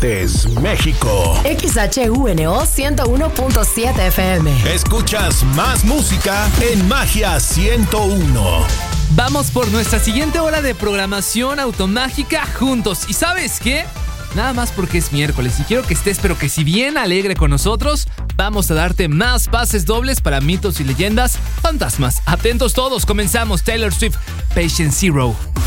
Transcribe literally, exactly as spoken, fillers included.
Aguascalientes, México. X H U N O ciento uno punto siete F M. Escuchas más música en Magia ciento uno. Vamos por nuestra siguiente hora de programación automágica juntos. ¿Y sabes qué? Nada más porque es miércoles y quiero que estés, pero que si bien alegre con nosotros, vamos a darte más pases dobles para mitos y leyendas fantasmas. Atentos todos, comenzamos. Taylor Swift, Patient Zero.